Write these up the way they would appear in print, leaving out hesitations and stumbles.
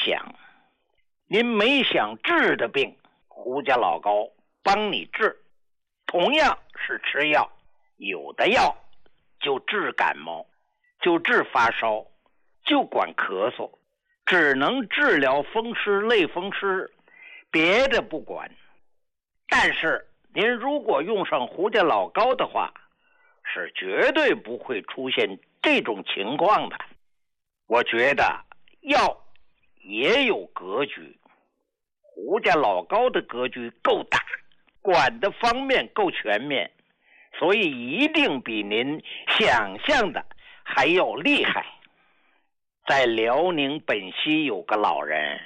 想，您没想治的病，胡家老高帮你治。同样是吃药，有的药就治感冒，就治发烧，就管咳嗽，只能治疗风湿类风湿，别的不管。但是您如果用上胡家老高的话，是绝对不会出现这种情况的。我觉得药也有格局，胡家老高的格局够大，管的方面够全面，所以一定比您想象的还要厉害。在辽宁本溪有个老人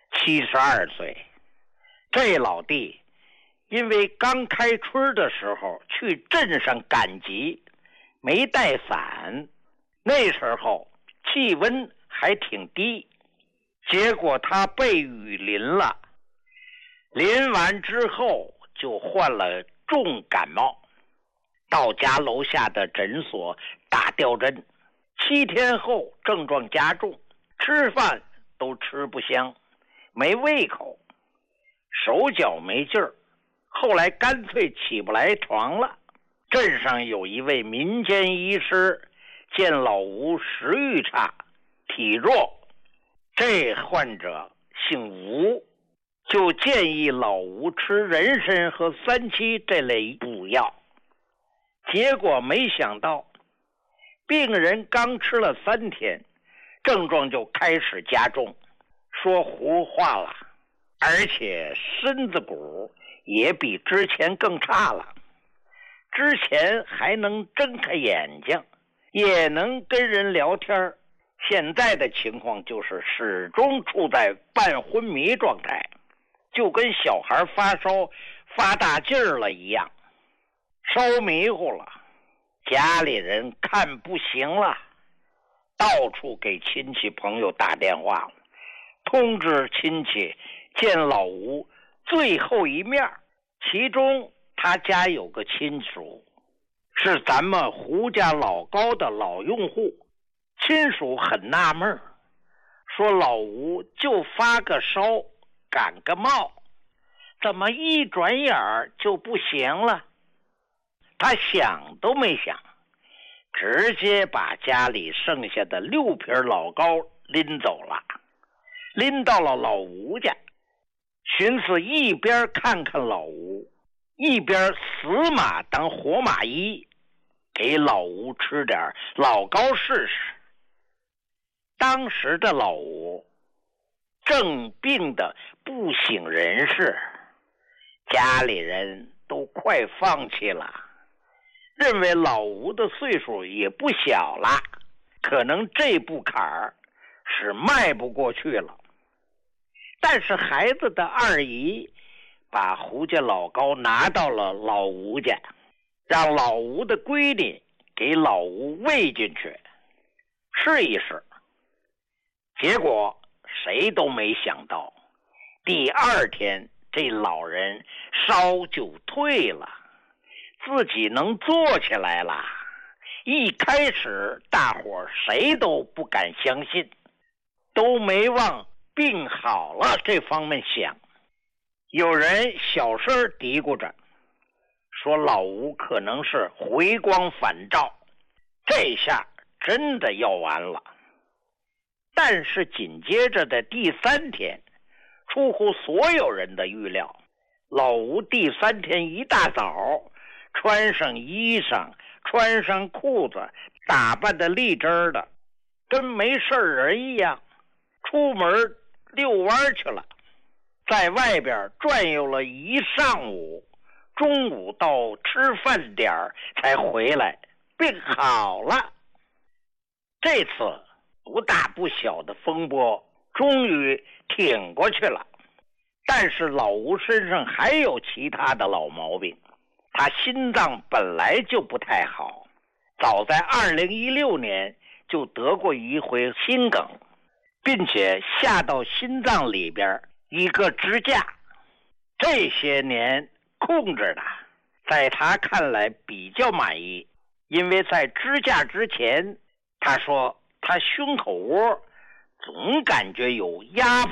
72岁，这老弟因为刚开春的时候去镇上赶集，没带伞，那时候气温还挺低，结果他被雨淋了，淋完之后就患了重感冒，到家楼下的诊所打吊针，7天后症状加重，吃饭都吃不香，没胃口，手脚没劲儿，后来干脆起不来床了。镇上有一位民间医师见老吴食欲差，体弱，这患者姓吴，就建议老吴吃人参和三七这类补药。结果没想到病人刚吃了3天，症状就开始加重，说胡话了，而且身子骨也比之前更差了。之前还能睁开眼睛，也能跟人聊天，现在的情况就是始终处在半昏迷状态，就跟小孩发烧发大劲儿了一样，烧迷糊了。家里人看不行了，到处给亲戚朋友打电话，通知亲戚见老吴最后一面。其中他家有个亲属是咱们胡家老高的老用户，亲属很纳闷，说老吴就发个烧感个冒，怎么一转眼就不行了？他想都没想，直接把家里剩下的6瓶老高拎走了，拎到了老吴家，寻思一边看看老吴，一边死马当活马医，给老吴吃点老高试试。当时的老吴正病得不省人事，家里人都快放弃了，认为老吴的岁数也不小了，可能这步坎儿是迈不过去了。但是孩子的二姨把胡家老高拿到了老吴家，让老吴的闺女给老吴喂进去试一试。结果谁都没想到，第2天这老人烧就退了，自己能坐起来了。一开始大伙谁都不敢相信，都没往病好了这方面想。有人小声嘀咕着说老吴可能是回光返照，这下真的要完了。但是紧接着的第3天，出乎所有人的预料，老吴第3天一大早穿上衣裳，穿上裤子，打扮得立正的，跟没事人一样，出门遛弯去了，在外边转悠了一上午，中午到吃饭点才回来，病好了。这次不大不小的风波终于挺过去了，但是老吴身上还有其他的老毛病，他心脏本来就不太好，早在2016年就得过一回心梗，并且下到心脏里边一个支架，这些年控制的，在他看来比较满意。因为在支架之前，他说他胸口窝总感觉有压